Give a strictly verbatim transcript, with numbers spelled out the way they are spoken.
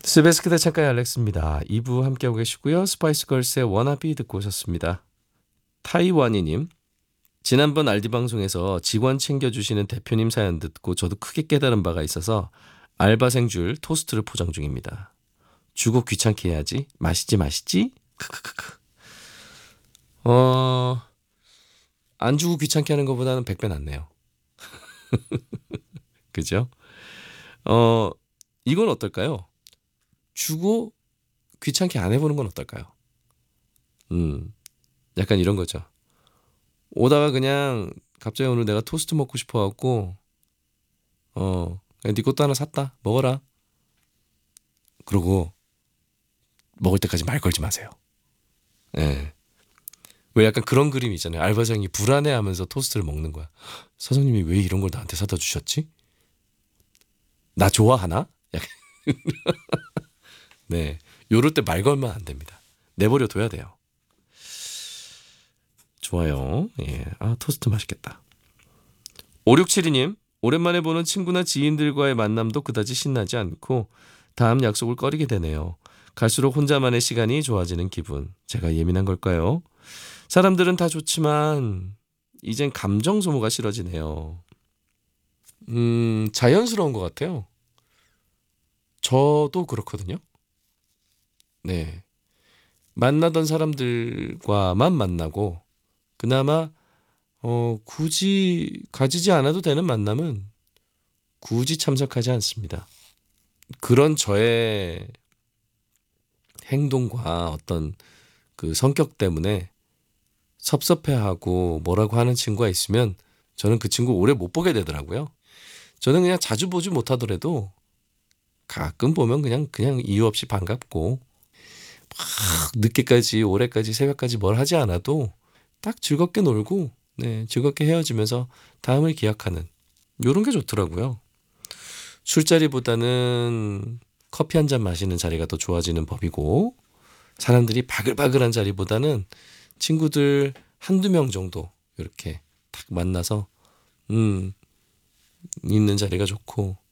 스베스키드 창가의 알렉스입니다. 이 부 함께하고 계시고요. 스파이스걸스의 워너비 듣고 오셨습니다. 타이와니님, 지난번 알디 방송에서 직원 챙겨주시는 대표님 사연 듣고 저도 크게 깨달은 바가 있어서 알바생 줄 토스트를 포장 중입니다. 주고 귀찮게 해야지. 맛있지 맛있지? 크크크크. 어, 안 주고 귀찮게 하는 것보다는 백 배 낫네요. 그죠? 어, 이건 어떨까요? 주고 귀찮게 안 해보는 건 어떨까요? 음, 약간 이런 거죠. 오다가 그냥 갑자기 오늘 내가 토스트 먹고 싶어갖고 어, 그냥 네 것도 하나 샀다. 먹어라. 그러고 먹을 때까지 말 걸지 마세요. 예. 왜 약간 그런 그림 있잖아요. 알바생이 불안해하면서 토스트를 먹는 거야. 사장님이 왜 이런 걸 나한테 사다 주셨지? 나 좋아하나? 약간 네. 요럴 때 말 걸면 안 됩니다. 내버려 둬야 돼요. 좋아요. 예. 아, 토스트 맛있겠다. 오육칠이님, 오랜만에 보는 친구나 지인들과의 만남도 그다지 신나지 않고 다음 약속을 꺼리게 되네요. 갈수록 혼자만의 시간이 좋아지는 기분. 제가 예민한 걸까요? 사람들은 다 좋지만 이젠 감정 소모가 싫어지네요. 음, 자연스러운 것 같아요. 저도 그렇거든요. 네. 만나던 사람들과만 만나고 그나마 어, 굳이 가지지 않아도 되는 만남은 굳이 참석하지 않습니다. 그런 저의 행동과 어떤 그 성격 때문에 섭섭해하고 뭐라고 하는 친구가 있으면 저는 그 친구 오래 못 보게 되더라고요. 저는 그냥 자주 보지 못하더라도 가끔 보면 그냥 그냥 이유 없이 반갑고 막 늦게까지 오래까지 새벽까지 뭘 하지 않아도 딱 즐겁게 놀고 네, 즐겁게 헤어지면서 다음을 기약하는 요런 게 좋더라고요. 술자리보다는 커피 한 잔 마시는 자리가 더 좋아지는 법이고 사람들이 바글바글한 자리보다는 친구들 한두 명 정도 이렇게 딱 만나서 음 있는 자리가 좋고